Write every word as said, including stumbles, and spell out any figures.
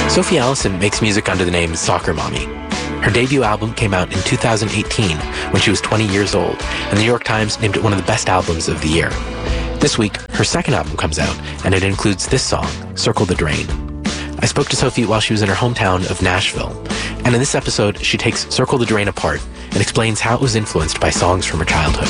Sophie Allison makes music under the name Soccer Mommy. Her debut album came out in two thousand eighteen when she was twenty years old, and the New York Times named it one of the best albums of the year. This week, her second album comes out, and it includes this song, Circle the Drain. I spoke to Sophie while she was in her hometown of Nashville, and in this episode, she takes Circle the Drain apart and explains how it was influenced by songs from her childhood.